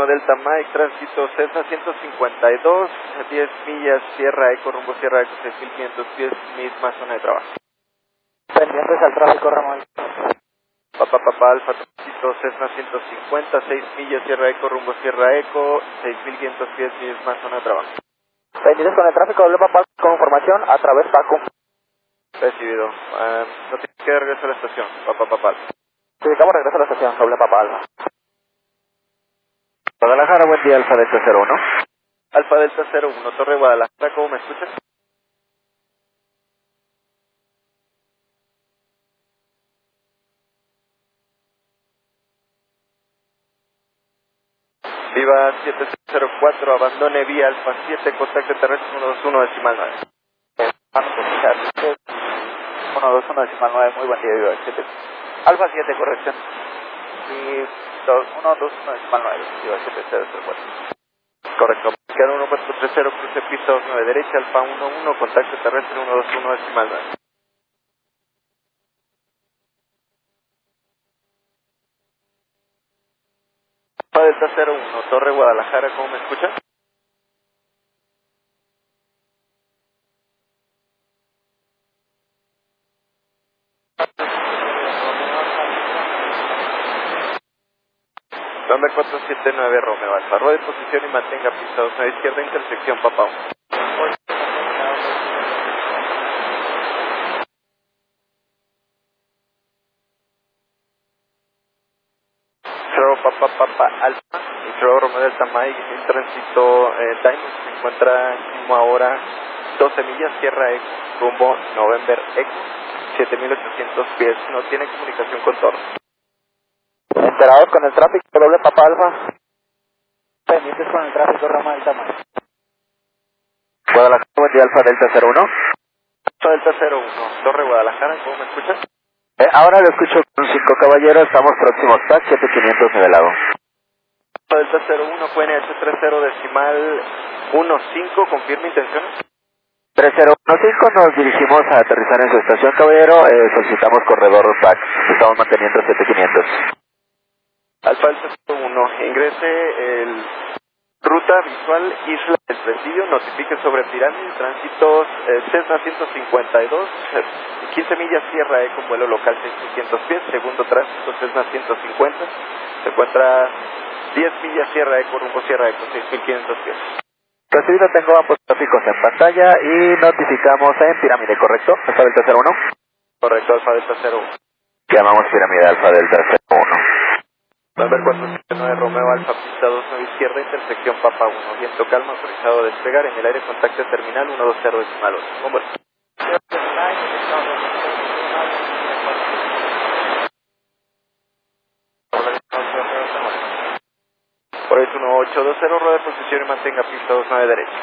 Delta Mike, tránsito Cessna 152, 10 millas, Sierra Eco, rumbo Sierra Eco, 6500 pies, misma zona de trabajo. Pendientes al tráfico, Ramón. Papá Alfa, tránsito Cessna 150, 6 millas, Sierra Eco, rumbo Sierra Eco, 6500 pies, misma zona de trabajo. Pendientes con el tráfico, doble Papá con información a través Paco. Recibido. No tienes que regresar a la estación, Papá. Ubicamos regreso a la estación, doble Papá Alfa. Guadalajara, buen día, Alfa Delta 01. Alfa Delta 01, Torre Guadalajara, ¿cómo me escuchas? Viva 704, abandone vía Alfa 7, contacto terrestre 121 decimal 9. 121 decimal 9, muy buen día, Viva 7. Alfa 7, corrección. Y 121 decimal 9, Viva 7004. Correcto. Queda 1430, cruce pista 29 derecha, Alfa 11, contacto terrestre 121 decimal 9. Alfa Delta 01, Torre Guadalajara, ¿cómo me escuchas? November 479 Romeo Alfa, ruede posición y mantenga pista 29 izquierda, intersección Papá 1. Papá Alfa, Intro Romeo Delta Mike, en tránsito Diamond, se encuentra en ahora 12 millas, Sierra Eco, rumbo November Eco, 7800 pies, no tiene comunicación con Toro. Enterados con el tráfico, doble Papá Alfa. Pendientes con el tráfico, Roma Delta Mike. Guadalajara, buen día, Alfa Delta 01. Alfa Delta 01, Torre Guadalajara, ¿cómo me escuchas? Ahora lo escucho con 5 caballeros, estamos próximos TAC 7500 nivelado. Alfa Delta 01, QNH 30 decimal 15, confirma intenciones. 3015, nos dirigimos a aterrizar en su estación, caballero, solicitamos corredor TAC, estamos manteniendo 7500. Alfa Delta 01, ingrese el ruta visual Isla del Presidio, notifique sobre pirámide, tránsito Cessna 152, 15 millas Sierra Eco, vuelo local 6500 pies, segundo tránsito Cessna 150, se encuentra 10 millas Sierra Eco, rumbo Sierra Eco, 6500 pies. Recibido, tengo ambos tráficos en pantalla y notificamos en pirámide, ¿correcto? Alfa Delta 01. Correcto, Alfa Delta 01. Llamamos pirámide Alfa Delta 01. November 479 Romeo Alfa, pista 29 izquierda, intersección Papa 1, viento calma, autorizado a despegar, en el aire contacto terminal 120 decimal 8. ¿Cómo es? Por eso 1820, rueda de posición y mantenga pista 29 derecha.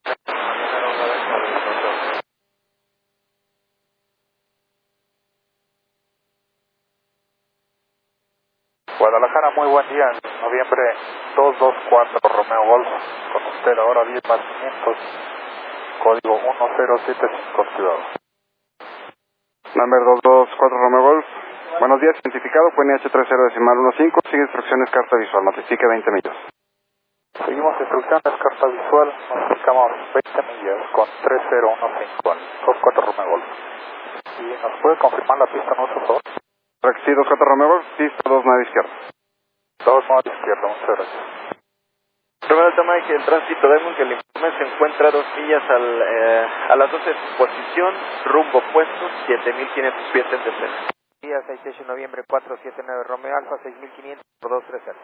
Guadalajara, muy buen día. Noviembre 224 Romeo Golf. Con usted ahora 10 más 500. Código 1075, cuidado. Number 224 Romeo Golf. Buenos días, identificado, QNH 30 decimal 15. Sigue instrucciones, carta visual, notifique 20 millas. Seguimos instrucciones, carta visual. Notificamos 20 millas con 3015. 24 Romeo Golf. ¿Y nos puede confirmar la pista, no, por favor? Requisito 24 Romeo Golf, pista 29 izquierda. 29 izquierda, muchas gracias. Romeo Delta Mike, el tránsito Diamond, que el informe se encuentra a 2 millas a las 12 de su posición, rumbo opuesto, 7500 pies en descenso. Día 6 de noviembre 479 Romeo Alfa 6500 por 230.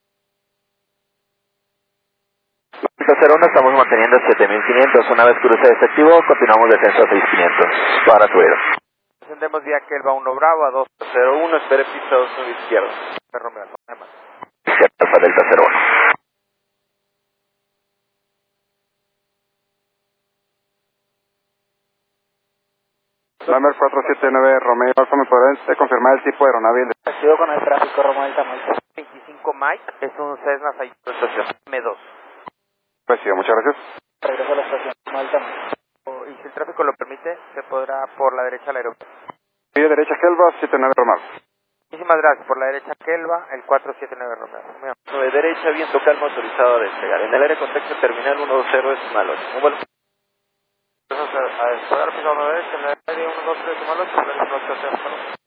Delta 01, estamos manteniendo 7500, una vez cruce efectivo, continuamos descenso a 6500, para subir. Descendemos vía Kelva 1 Bravo a 201, espere pista 29 izquierda. Romeo Alfa, nada más. Alfa Delta 01. Number 479 Romeo Alfa, ¿me podrá confirmar el tipo de aeronave? Sigo con el tráfico, Romeo Delta Mike. 25 Mike, es un Cessna M2. Recibido, muchas gracias. Regreso a la estación, Romeo Delta Mike. Y si el tráfico lo permite, se podrá por la derecha al aeropuerto. Vía derecha Kelva, 79 Romeo. Muchísimas gracias. Por la derecha, Kelva, el 479 Romeo. Muy amable. 9 derecha, viento calmo, autorizado a despegar. En el área contexto terminal 120 8. Muy bueno. A despegar, pisado 9 derecha, en el área 123 8,